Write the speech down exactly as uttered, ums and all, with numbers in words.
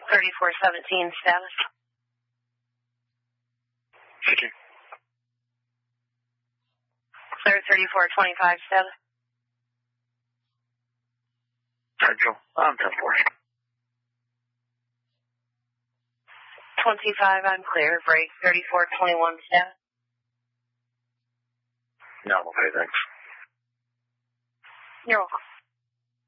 thirty-four seventeen status. Thank you. Clear thirty-four twenty-five status. Central. I'm ten four. twenty-five, I'm clear. Break thirty-four twenty-one status. No, I'm okay, thanks. You're welcome.